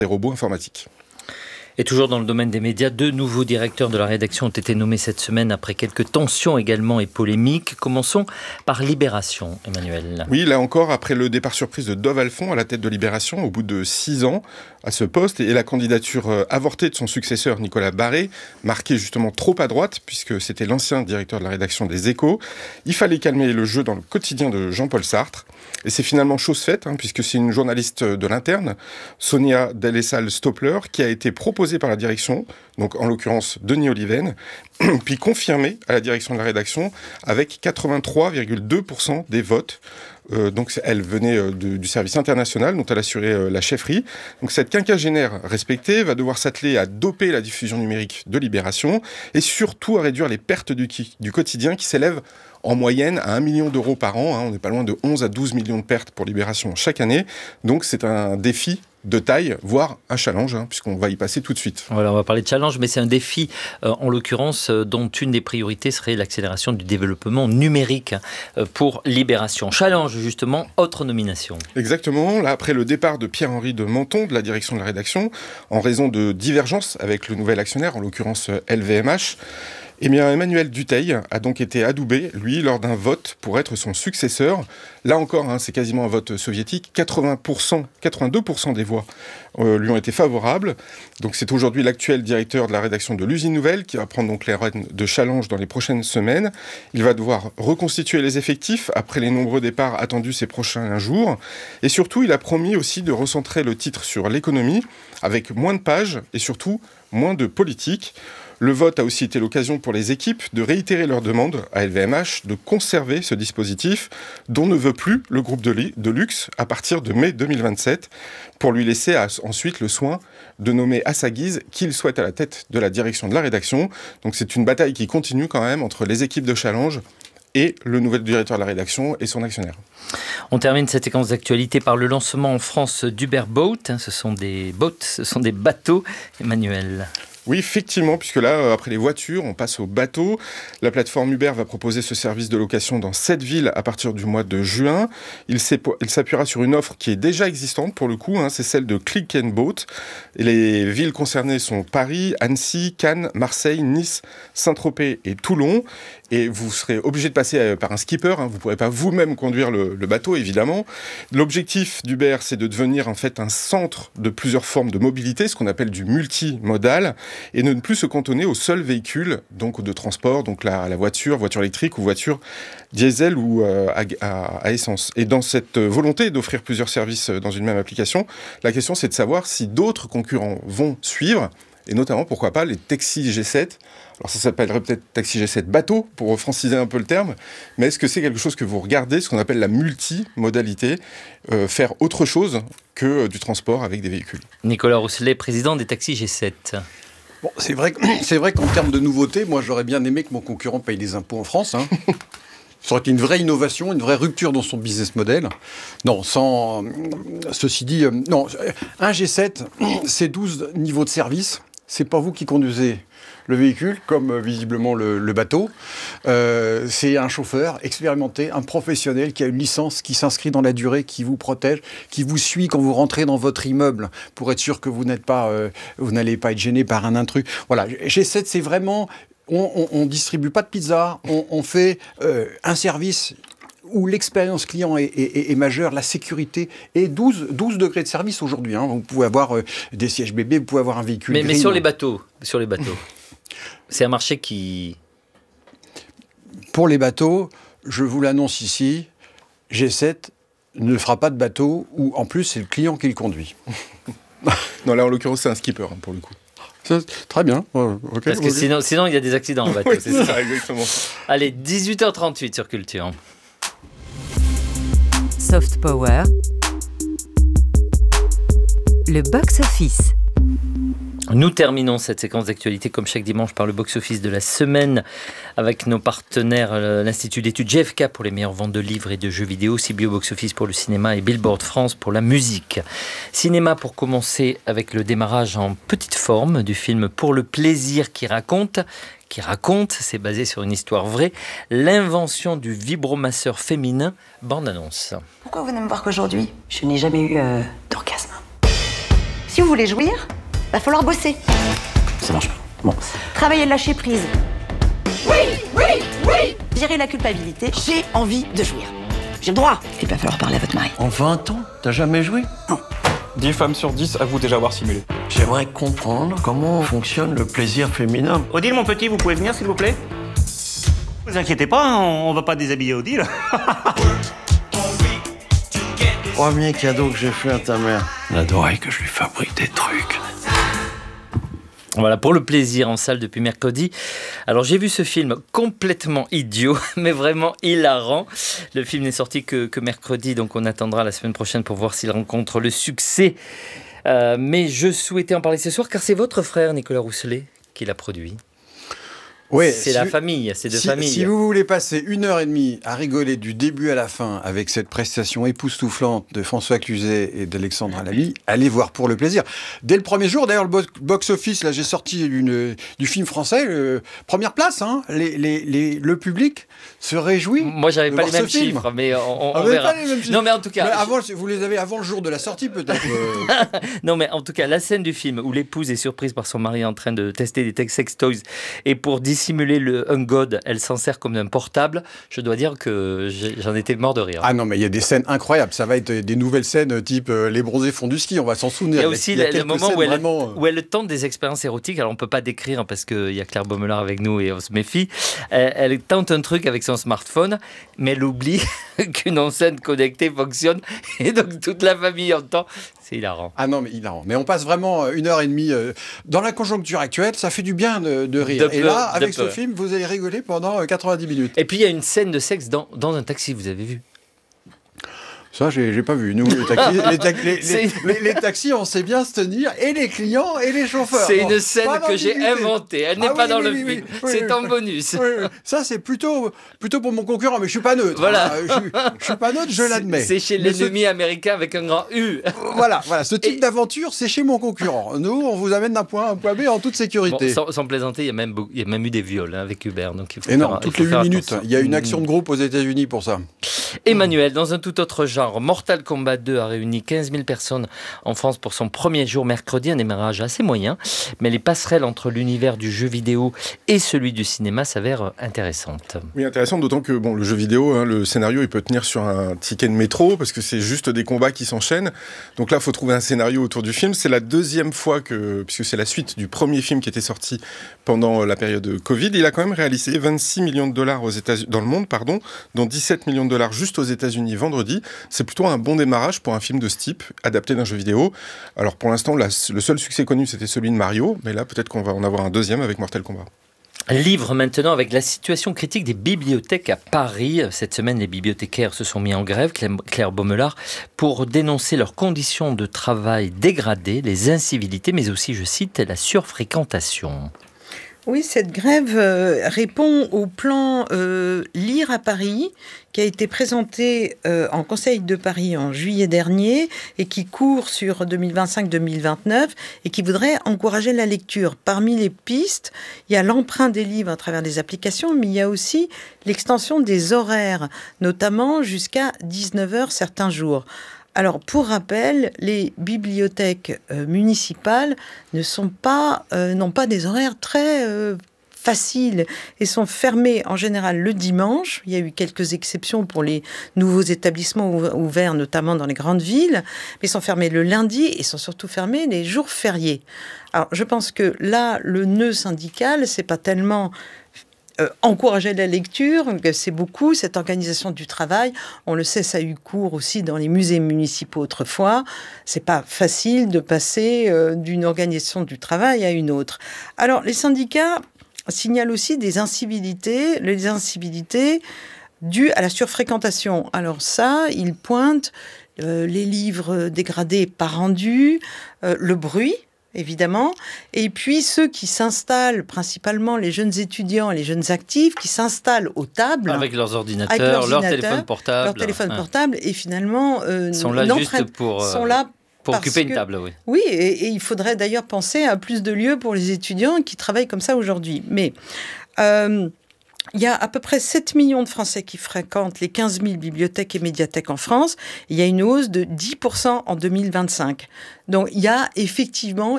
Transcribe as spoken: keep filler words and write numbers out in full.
des robots informatiques. Et toujours dans le domaine des médias, deux nouveaux directeurs de la rédaction ont été nommés cette semaine après quelques tensions également et polémiques. Commençons par Libération, Emmanuel. Oui, là encore, après le départ surprise de Dov Alphon à la tête de Libération, au bout de six ans à ce poste, et la candidature avortée de son successeur Nicolas Barré, marquée justement trop à droite, puisque c'était l'ancien directeur de la rédaction des Échos, il fallait calmer le jeu dans le quotidien de Jean-Paul Sartre. Et c'est finalement chose faite, hein, puisque c'est une journaliste de l'interne, Sonia Delessal-Stopler, qui a été proposée par la direction, donc en l'occurrence Denis Oliven, puis confirmée à la direction de la rédaction avec quatre-vingt-trois virgule deux pour cent des votes. Euh, donc elle venait euh, de, du service international dont elle assurait euh, la chefferie. Donc cette quinquagénaire respectée va devoir s'atteler à doper la diffusion numérique de Libération et surtout à réduire les pertes du, du quotidien qui s'élèvent en moyenne à un million d'euros par an. Hein. On n'est pas loin de onze à douze millions de pertes pour Libération chaque année. Donc c'est un défi de taille, voire un challenge, hein, puisqu'on va y passer tout de suite. Voilà, on va parler de challenge, mais c'est un défi, euh, en l'occurrence, euh, dont une des priorités serait l'accélération du développement numérique euh, pour Libération. Challenge, justement, autre nomination. Exactement. Là, après le départ de Pierre-Henri de Menton de la direction de la rédaction, en raison de divergences avec le nouvel actionnaire, en l'occurrence L V M H, Eh bien, Emmanuel Dutheil a donc été adoubé, lui, lors d'un vote pour être son successeur. Là encore, hein, c'est quasiment un vote soviétique. quatre-vingts pour cent, quatre-vingt-deux pour cent des voix euh, lui ont été favorables. Donc c'est aujourd'hui l'actuel directeur de la rédaction de l'Usine Nouvelle qui va prendre donc les rênes de Challenge dans les prochaines semaines. Il va devoir reconstituer les effectifs après les nombreux départs attendus ces prochains jours. Et surtout, il a promis aussi de recentrer le titre sur l'économie avec moins de pages et surtout moins de politique. Le vote a aussi été l'occasion pour les équipes de réitérer leur demande à L V M H de conserver ce dispositif dont ne veut plus le groupe de, li- de luxe à partir de mai deux mille vingt-sept pour lui laisser à, ensuite le soin de nommer à sa guise qui il souhaite à la tête de la direction de la rédaction. Donc c'est une bataille qui continue quand même entre les équipes de Challenge et le nouvel directeur de la rédaction et son actionnaire. On termine cette séquence d'actualité par le lancement en France d'Uber Boat. Ce sont des boats, ce sont des bateaux. Emmanuel. Oui, effectivement, puisque là, après les voitures, on passe aux bateaux. La plateforme Uber va proposer ce service de location dans sept villes à partir du mois de juin. Il s'appuiera sur une offre qui est déjà existante pour le coup, hein, c'est celle de Click and Boat. Et les villes concernées sont Paris, Annecy, Cannes, Marseille, Nice, Saint-Tropez et Toulon. Et vous serez obligé de passer par un skipper, hein. Vous ne pourrez pas vous-même conduire le, le bateau, évidemment. L'objectif d'Uber, c'est de devenir en fait un centre de plusieurs formes de mobilité, ce qu'on appelle du multimodal, et de ne plus se cantonner au seul véhicule donc de transport, donc la, la voiture, voiture électrique ou voiture diesel ou euh, à, à, à essence. Et dans cette volonté d'offrir plusieurs services dans une même application, la question c'est de savoir si d'autres concurrents vont suivre, et notamment, pourquoi pas, les taxis G sept. Alors ça s'appellerait peut-être taxi G sept bateau, pour franciser un peu le terme, mais est-ce que c'est quelque chose que vous regardez, ce qu'on appelle la multimodalité, euh, faire autre chose que euh, du transport avec des véhicules? Nicolas Rousselet, président des taxis G sept. Bon, c'est vrai, c'est vrai qu'en termes de nouveautés, moi j'aurais bien aimé que mon concurrent paye des impôts en France, hein. Ça aurait été une vraie innovation, une vraie rupture dans son business model. Non, sans... Ceci dit, euh, non, un G sept, c'est douze niveaux de service. C'est pas vous qui conduisez le véhicule, comme euh, visiblement le, le bateau. Euh, c'est un chauffeur expérimenté, un professionnel qui a une licence, qui s'inscrit dans la durée, qui vous protège, qui vous suit quand vous rentrez dans votre immeuble pour être sûr que vous n'êtes pas, euh, vous n'allez pas être gêné par un intrus. Voilà, G sept, c'est vraiment... On ne distribue pas de pizza, on, on fait euh, un service où l'expérience client est, est, est majeure, la sécurité est douze, douze degrés de service aujourd'hui. Hein. Vous pouvez avoir euh, des sièges bébés, vous pouvez avoir un véhicule Mais, green. mais sur les bateaux, sur les bateaux, c'est un marché qui... Pour les bateaux, je vous l'annonce ici, G sept ne fera pas de bateau où en plus c'est le client qui le conduit. Non, là en l'occurrence c'est un skipper hein, pour le coup. C'est très bien. Ouais, okay, Parce que okay. sinon, sinon, il y a des accidents en bateau. Oui, c'est ça. ça, exactement. Allez, dix-huit heures trente-huit sur Culture. Soft Power, le box-office. Nous terminons cette séquence d'actualité comme chaque dimanche par le box-office de la semaine avec nos partenaires, l'Institut d'études G F K pour les meilleures ventes de livres et de jeux vidéo, C B O Box-Office pour le cinéma et Billboard France pour la musique. Cinéma pour commencer avec le démarrage en petite forme du film Pour le plaisir qui raconte, qui raconte, c'est basé sur une histoire vraie, l'invention du vibromasseur féminin, bande-annonce. Pourquoi vous venez me voir qu'aujourd'hui? Je n'ai jamais eu euh, d'orgasme. Si vous voulez jouir, va falloir bosser. Ça marche pas. Bon. Travailler le lâcher prise. Oui, oui, oui. Gérer la culpabilité. J'ai envie de jouir. J'ai le droit. Il va falloir parler à votre mari. En vingt ans, t'as jamais joué? Non. dix femmes sur dix avouent déjà avoir simulé. J'aimerais comprendre comment fonctionne le plaisir féminin. Odile, mon petit, vous pouvez venir, s'il vous plaît? Ne vous inquiétez pas, on va pas déshabiller Odile. Premier cadeau que j'ai fait à ta mère. Elle adorait que je lui fabrique des trucs. Voilà, pour le plaisir en salle depuis mercredi. Alors j'ai vu ce film complètement idiot, mais vraiment hilarant. Le film n'est sorti que, que mercredi, donc on attendra la semaine prochaine pour voir s'il rencontre le succès. Euh, mais je souhaitais en parler ce soir, car c'est votre frère, Nicolas Rousselet, qui l'a produit. Ouais, c'est si la vous, famille, c'est de si, famille. Si vous voulez passer une heure et demie à rigoler du début à la fin avec cette prestation époustouflante de François Cluzet et d'Alexandre Lamy, allez voir pour le plaisir. Dès le premier jour, d'ailleurs, le bo- box-office, là, j'ai sorti une, du film français, euh, première place, hein, les, les, les, le public se réjouit. Moi, j'avais de pas voir les mêmes ce film. chiffres, mais on, on Ah, verra. pas les mêmes chiffres. Non, mais en tout cas, mais avant, vous les avez avant le jour de la sortie, peut-être. euh. non, mais en tout cas, la scène du film où l'épouse est surprise par son mari en train de tester des sex toys et pour dissimuler le un god, elle s'en sert comme un portable. Je dois dire que j'ai, j'en étais mort de rire. Ah non, mais il y a des scènes incroyables. Ça va être des nouvelles scènes type euh, les bronzés font du ski. On va s'en souvenir. Il y a aussi il y a le, le moment où elle, vraiment... où elle tente des expériences érotiques. Alors on peut pas décrire parce qu'il y a Claire Baumelaar avec nous et on se méfie. Elle, elle tente un truc avec son smartphone, mais elle oublie qu'une enceinte connectée fonctionne et donc toute la famille entend. C'est hilarant. Ah non, mais hilarant. Mais on passe vraiment une heure et demie. Euh, dans la conjoncture actuelle, ça fait du bien de, de rire. De et peu, là, avec ce peu. film, vous allez rigoler pendant quatre-vingt-dix minutes. Et puis il y a une scène de sexe dans, dans un taxi, vous avez vu? Ça, j'ai, j'ai pas vu. Nous, les taxis, les, ta- les, les, C'est- les- les taxis, on sait bien se tenir, et les clients et les chauffeurs. C'est Bon, une scène pas que j'ai d'ambiguïté. inventée. Elle n'est Ah pas oui, dans oui, le oui, film. oui, oui, C'est oui, en oui. bonus. Oui, oui. Ça, c'est plutôt, plutôt pour mon concurrent, mais je suis pas neutre. Voilà. Hein. Je, suis- je suis pas neutre, je l'admets. C'est chez Mais ce- l'ennemi américain avec un grand U. Voilà, voilà. Ce type Et- d'aventure, c'est chez mon concurrent. Nous, on vous amène d'un point A à un point B en toute Bon, sécurité. sans, sans plaisanter, il y, a même, beau- il y a même eu des viols hein, avec Hubert. Donc il faut Et non, faire- toutes il faut les faire huit minutes. attention. Il y a une action de groupe aux États-Unis pour ça. Emmanuel, dans un tout autre genre, Mortal Kombat deux a réuni quinze mille personnes en France pour son premier jour mercredi, un démarrage assez moyen, mais les passerelles entre l'univers du jeu vidéo et celui du cinéma s'avèrent intéressantes. Oui, intéressant, d'autant que bon, le jeu vidéo, hein, le scénario, il peut tenir sur un ticket de métro, parce que c'est juste des combats qui s'enchaînent. Donc là, il faut trouver un scénario autour du film. C'est la deuxième fois que, puisque c'est la suite du premier film qui était sorti pendant la période Covid, il a quand même réalisé vingt-six millions de dollars aux États-Unis, dans le monde, pardon, dont dix-sept millions de dollars juste aux États-Unis vendredi. C'est plutôt un bon démarrage pour un film de ce type, adapté d'un jeu vidéo. Alors pour l'instant, la, le seul succès connu, c'était celui de Mario, mais là, peut-être qu'on va en avoir un deuxième avec Mortal Kombat. Livre maintenant avec la situation critique des bibliothèques à Paris. Cette semaine, les bibliothécaires se sont mis en grève, Claire Baumelaar, pour dénoncer leurs conditions de travail dégradées, les incivilités, mais aussi, je cite, la surfréquentation. Oui, cette grève euh, répond au plan euh, Lire à Paris, qui a été présenté euh, en Conseil de Paris en juillet dernier et qui court sur deux mille vingt-cinq deux mille vingt-neuf et qui voudrait encourager la lecture. Parmi les pistes, il y a l'emprunt des livres à travers des applications, mais il y a aussi l'extension des horaires, notamment jusqu'à dix-neuf heures certains jours. Alors, pour rappel, les bibliothèques euh, municipales ne sont pas, euh, n'ont pas des horaires très euh, faciles et sont fermées en général le dimanche. Il y a eu quelques exceptions pour les nouveaux établissements ouverts, notamment dans les grandes villes, mais sont fermées le lundi et sont surtout fermées les jours fériés. Alors, je pense que là, le nœud syndical, c'est pas tellement... Euh, encourager la lecture, c'est beaucoup, cette organisation du travail. On le sait, ça a eu cours aussi dans les musées municipaux autrefois. C'est pas facile de passer euh, d'une organisation du travail à une autre. Alors, les syndicats signalent aussi des incivilités, les incivilités dues à la surfréquentation. Alors ça, ils pointent euh, les livres dégradés pas rendus, euh, le bruit, évidemment, et puis ceux qui s'installent, principalement les jeunes étudiants et les jeunes actifs, qui s'installent aux tables. Avec leurs ordinateurs, avec leurs leur ordinateurs, téléphone portable. Leur téléphone hein. portable, et finalement... Euh, sont là juste pour, euh, sont là pour parce occuper une que, table, oui. Oui, et, et il faudrait d'ailleurs penser à plus de lieux pour les étudiants qui travaillent comme ça aujourd'hui. Mais... Euh, il y a à peu près sept millions de Français qui fréquentent les quinze mille bibliothèques et médiathèques en France. Il y a une hausse de dix pour cent en deux mille vingt-cinq. Donc, il y a effectivement